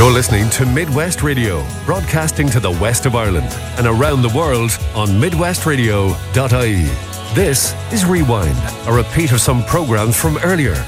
You're listening to Midwest Radio, broadcasting to the west of Ireland and around the world on midwestradio.ie. This is Rewind, a repeat of some programs from earlier.